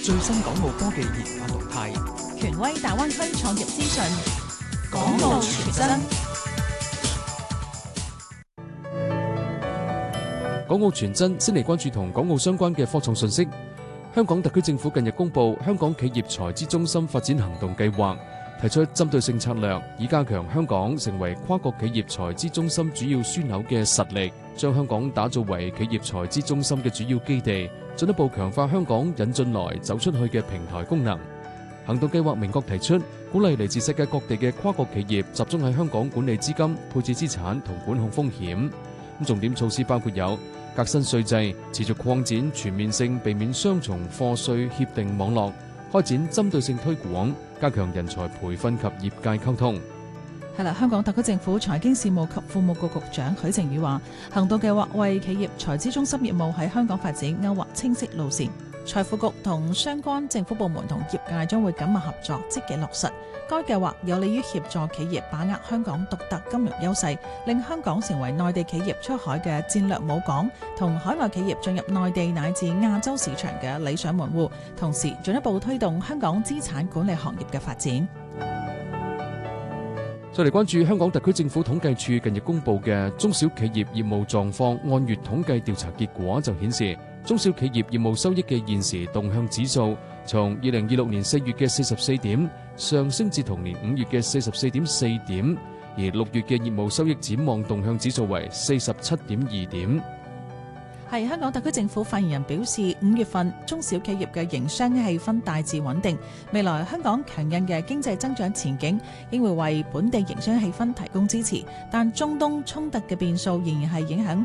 最新港澳科技研發動態， 權威大灣區創業資訊，港澳全真。 港澳全真先嚟關注同港澳相關嘅科創信息。香港特區政府近日公布香港企業財資中心發展行動計劃，提出針對性策略，以加強香港成為跨國企業財資中心主要樞紐嘅實力，將香港打造為企業財資中心嘅主要基地，進一步強化香港引進來走出去嘅平台功能。行動計劃明確提出，鼓勵嚟自世界各地嘅跨國企業集中喺香港管理資金、配置資產同管控風險。重點措施包括有革新稅制，持續擴展全面性避免雙重課稅協定網絡，開展針對性推廣，加強人才培訓及業界溝通。 係啦，香港特區政府財經事務及庫務局局長許正宇話，行動計劃為企業財資中心業務喺香港發展勾畫清晰路線。財庫局同相關政府部門同業界將會緊密合作，積極落實。該計劃有利於協助企業把握香港獨特金融優勢，令香港成為內地企業出海嘅戰略母港，同海外企業進入內地乃至亞洲市場嘅理想門戶，同時進一步推動香港資產管理行業嘅發展。 再嚟關注香港特區政府統計處近日公布嘅中小企業業務狀況按月統計調查結果就顯示，中小企業業務收益嘅現時動向指數從2026年4月嘅44點上升至同年5月嘅44.4點，而6月嘅業務收益展望動向指數為47.2點。 係香港特區政府發言人表示，5月份中小企業嘅營商氣氛大致穩定，未來香港強韌嘅經濟增長前景應會為本地營商氣氛提供支持，但中東衝突嘅變數仍然係影響